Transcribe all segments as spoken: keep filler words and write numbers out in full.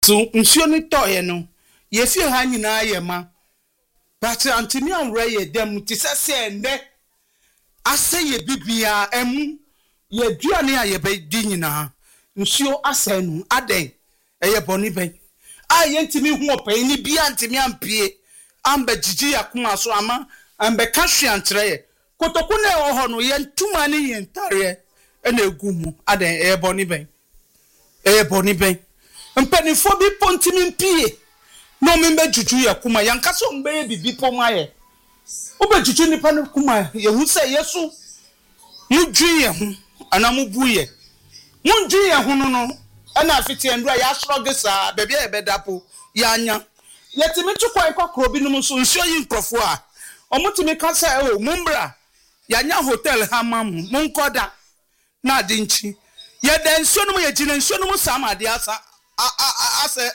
So nsuo ni toye no ye fi ha nyina ye ma but antini anwre ye dem ti sese ende ase ye bibia emu ye duane a ye be di nyina nsuo asenu aden eye boni ben a ye ntimi hu opan ni bia ntimi ampie amba jiji yakoma so ama ambe ka hwe antre ye kotoku na e ho no ye ntuma ni ye ntare e na egumu aden eye boni ben eye boni ben mpanifo bi pontimi mpie no membe juju yakoma yankaso mbe bibi pomaye obe juju nipa no kuma ye hu se yesu mudwi ye hu ana mubu ye mudwi ye hu no no ana afiti endura ya sroge sa bebe e bedapo ya anya yetimi tukwa ikokro bi no so nsuo yi nkrofo a omutimi ka se o mumbra ya nya hotel hamam munkoda na adi nchi ye den nsuo no ye gina nsuo no sama de asa ase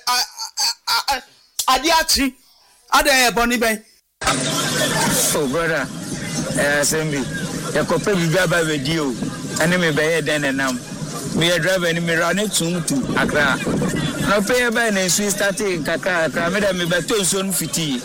adi achi ada e boni ben. Oh brother eh sembi ya kope biga ba video ene me be ye den nam me driver ni me run tum tu akra no pay ba na nsu starting kaka akra me da me be to nsu no fiti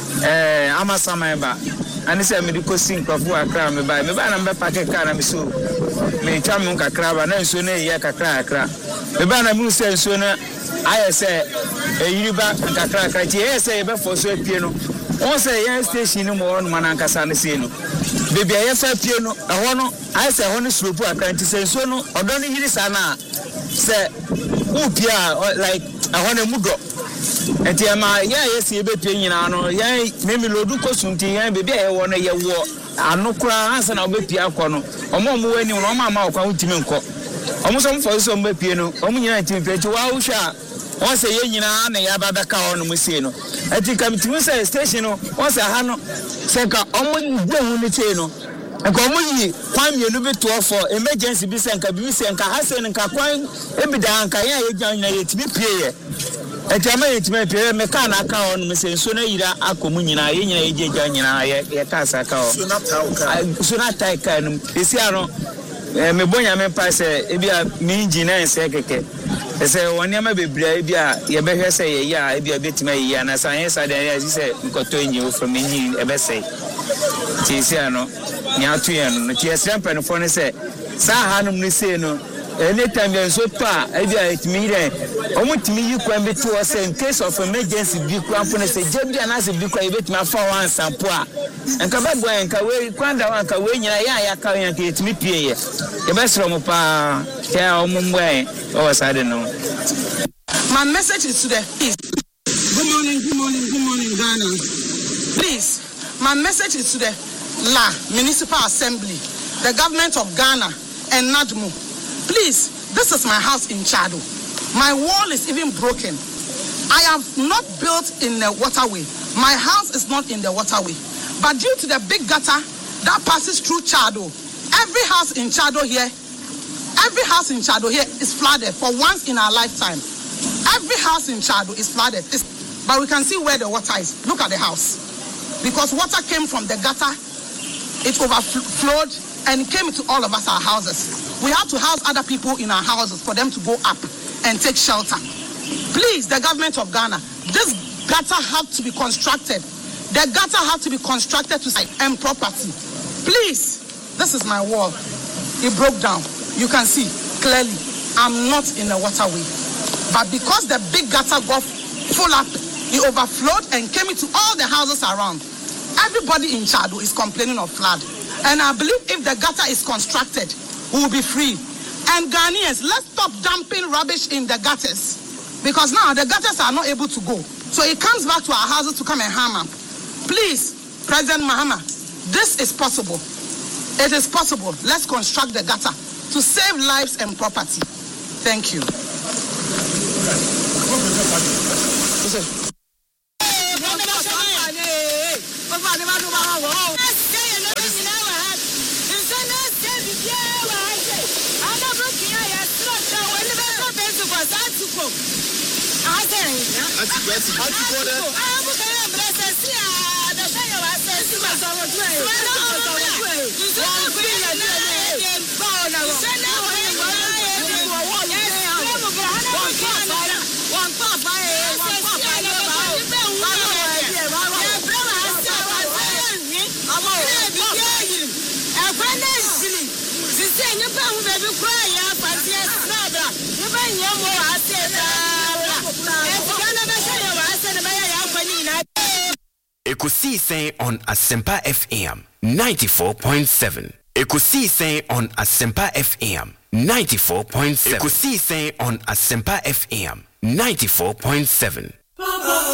eh amasama ba ani se me di ko sin krofo akra me ba me ba na me pack car na me so me twa me kakra ba na nsu na ye kakra akra me ba na me se nsu na aye se eyiriba kakra akra ti ye se ye be for so pie no on say yan station no mo no manankasa ne se no bebia ye fa pie no eho no aye se ho no slopu akra ti se nsu no odo no yiri sa na se upia like eho na mudo enti ama ya ye se be pie nyina no yan memi lodu kosunti yan bebia ye wo no ye wo anokura ansa na obepie akọ no omo mo wani no omo ama okwa hutimi nko omo so mfo so mbe pie no omo nyina ntimi pie ti wa husha on say ye nyina na ya baba ka on mo se no ati kamtimu say station no on say ha no say ka omo gbehu ni che no enka omo yi kwan mienu bi to for emergency bi say nka bi say nka ha say nka kwan ebida nka ya ye gyan na ye tibi pie ye ati ama ye tibi pie me ka na ka on mo say so na yira akomu nyina ye nyina ye gyan nyina ye ye ka sa ka o so na ta ka so na ta ka no esi ano me bonya me pa say e bia mi engineer say keke ese woniama bebra bia ye behwe se ye ya bia betima ye ya na science adan ya se nkoto enyi from enyi e be say ti se ano nya to ye no ti esem penfo ne se sa hanum ne se no anytime you so pa e bia etimi re omutimi yi kwan be to say in case of emergency bi kwan fo ne se jebia na se bi kwa ye betima fa wan sampo a enka be boy enka we kwanda wan ka we nyina ya ya ka yan ka etimi pie ye ye be sro mo pa ya omumwe oh side no. My message is to the please. Good morning, good morning, good morning, Ghana. Please, my message is to the La Municipal Assembly, the government of Ghana, and NADMO. Please, this is my house in Chado. My wall is even broken. I am not built in the waterway. My house is not in the waterway. But due to the big gutter that passes through Chado, every house in Chado here, every house in Chado here is flooded for once in our lifetime. Every house in Chado is flooded. It's, but we can see where the water is. Look at the house. Because water came from the gutter, it overflowed and came into all of us, our houses. We have to house other people in our houses for them to go up and take shelter. Please, the government of Ghana, this gutter has to be constructed. The gutter has to be constructed to site and property. Please, this is my wall. It broke down. You can see clearly I'm not in the waterway. But because the big gutter got full up, it overflowed and came into all the houses around. Everybody in Chado is complaining of flood. And I believe if the gutter is constructed, we will be free. And Ghanaians, let's stop dumping rubbish in the gutters. Because now the gutters are not able to go. So it comes back to our houses to come and harm us. Please, President Mahama, this is possible. It is possible. Let's construct the gutter to save lives and property. Thank you. One who baby cry ya fancy snabra. You bring your more asset. And Ghana Bashaya was and Maya Fanina. Ekusi saying on Asempa F M ninety-four point seven. Ekusi saying on Asempa F M ninety-four point seven. Ekusi saying on Asempa F M ninety-four point seven.